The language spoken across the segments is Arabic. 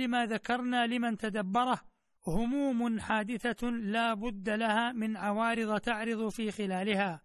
كل ما ذكرنا لمن تدبره هموم حادثة لا بد لها من عوارض تعرض في خلالها،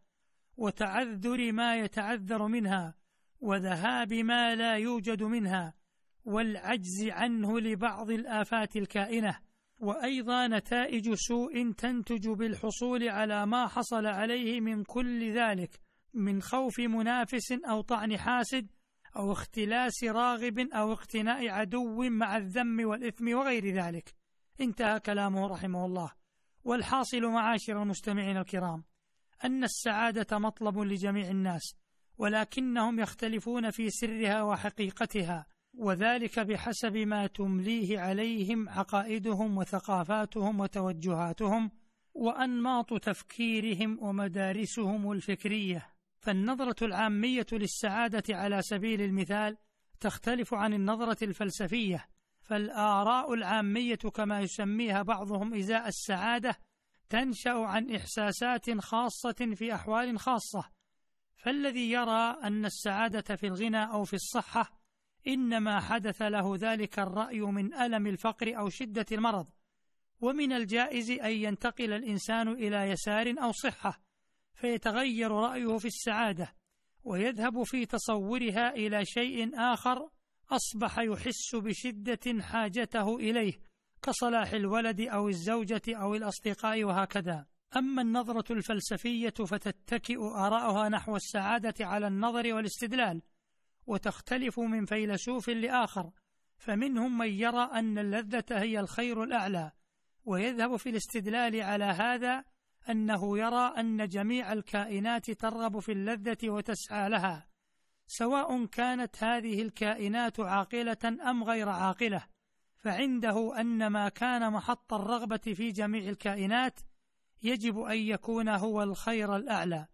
وتعذر ما يتعذر منها، وذهاب ما لا يوجد منها، والعجز عنه لبعض الآفات الكائنة، وأيضا نتائج سوء تنتج بالحصول على ما حصل عليه من كل ذلك، من خوف منافس أو طعن حاسد أو اختلاس راغب أو اقتناء عدو مع الذم والإثم وغير ذلك. انتهى كلامه رحمه الله. والحاصل معاشر المستمعين الكرام أن السعادة مطلب لجميع الناس، ولكنهم يختلفون في سرها وحقيقتها، وذلك بحسب ما تمليه عليهم عقائدهم وثقافاتهم وتوجهاتهم وأنماط تفكيرهم ومدارسهم الفكرية. فالنظرة العامية للسعادة على سبيل المثال تختلف عن النظرة الفلسفية، فالآراء العامية كما يسميها بعضهم إزاء السعادة تنشأ عن إحساسات خاصة في أحوال خاصة، فالذي يرى أن السعادة في الغنى أو في الصحة إنما حدث له ذلك الرأي من ألم الفقر أو شدة المرض، ومن الجائز أن ينتقل الإنسان إلى يسار أو صحة فيتغير رأيه في السعادة ويذهب في تصورها إلى شيء آخر أصبح يحس بشدة حاجته إليه كصلاح الولد أو الزوجة أو الأصدقاء وهكذا. أما النظرة الفلسفية فتتكئ آراؤها نحو السعادة على النظر والاستدلال، وتختلف من فيلسوف لآخر، فمنهم من يرى أن اللذة هي الخير الأعلى، ويذهب في الاستدلال على هذا أنه يرى أن جميع الكائنات ترغب في اللذة وتسعى لها، سواء كانت هذه الكائنات عاقلة أم غير عاقلة، فعنده أن ما كان محط الرغبة في جميع الكائنات يجب أن يكون هو الخير الأعلى.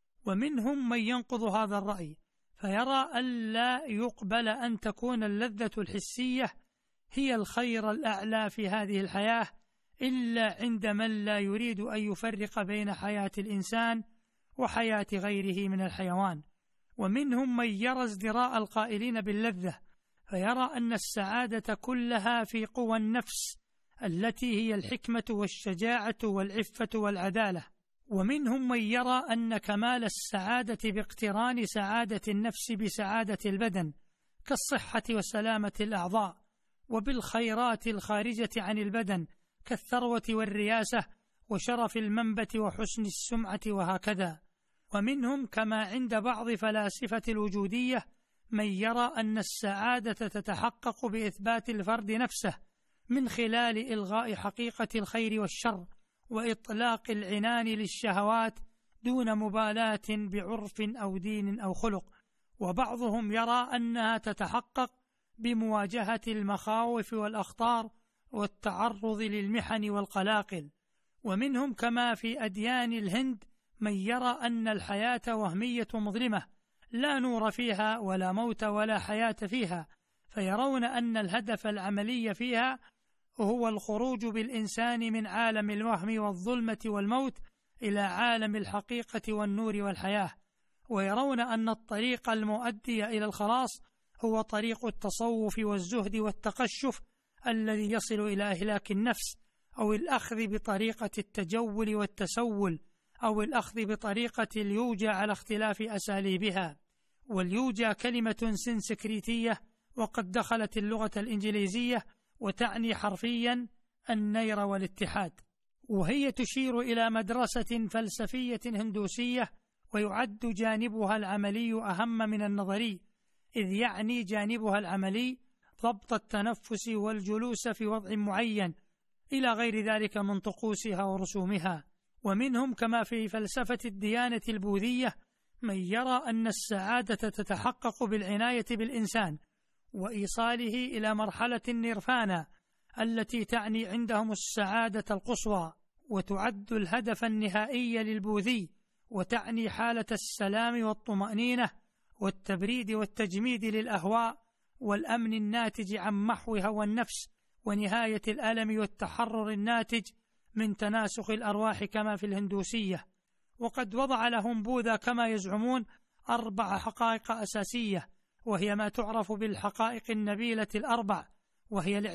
ومنهم من ينقض هذا الرأي فيرى أن لا يقبل أن تكون اللذة الحسية هي الخير الأعلى في هذه الحياة إلا عند من لا يريد أن يفرق بين حياة الإنسان وحياة غيره من الحيوان. ومنهم من يرى ازدراء القائلين باللذة فيرى أن السعادة كلها في قوى النفس التي هي الحكمة والشجاعة والعفة والعدالة. ومنهم من يرى أن كمال السعادة باقتران سعادة النفس بسعادة البدن كالصحة وسلامة الأعضاء، وبالخيرات الخارجة عن البدن كالثروة والرياسة وشرف المنبت وحسن السمعة وهكذا. ومنهم كما عند بعض فلاسفة الوجودية من يرى أن السعادة تتحقق بإثبات الفرد نفسه من خلال إلغاء حقيقة الخير والشر وإطلاق العنان للشهوات دون مبالاة بعرف أو دين أو خلق. وبعضهم يرى أنها تتحقق بمواجهة المخاوف والأخطار والتعرض للمحن والقلاقل. ومنهم كما في أديان الهند من يرى أن الحياة وهمية مظلمة لا نور فيها ولا موت ولا حياة فيها، فيرون أن الهدف العملي فيها هو الخروج بالإنسان من عالم الوهم والظلمة والموت إلى عالم الحقيقة والنور والحياة. ويرون أن الطريق المؤدي إلى الخلاص هو طريق التصوف والزهد والتقشف الذي يصل إلى إهلاك النفس، أو الأخذ بطريقة التجول والتسول، أو الأخذ بطريقة اليوجا على اختلاف أساليبها. واليوجا كلمة سنسكريتية وقد دخلت اللغة الإنجليزية وتعني حرفيا النير والاتحاد، وهي تشير إلى مدرسة فلسفية هندوسية، ويعد جانبها العملي أهم من النظري، إذ يعني جانبها العملي ضبط التنفس والجلوس في وضع معين إلى غير ذلك من طقوسها ورسومها. ومنهم كما في فلسفة الديانة البوذية من يرى أن السعادة تتحقق بالعناية بالإنسان وإيصاله إلى مرحلة النيرفانا التي تعني عندهم السعادة القصوى، وتعد الهدف النهائي للبوذي، وتعني حالة السلام والطمأنينة والتبريد والتجميد للأهواء والأمن الناتج عن محو هوى النفس ونهاية الألم والتحرر الناتج من تناسخ الأرواح كما في الهندوسية. وقد وضع لهم بوذا كما يزعمون 4 حقائق أساسية، وهي ما تعرف بالحقائق النبيلة 4، وهي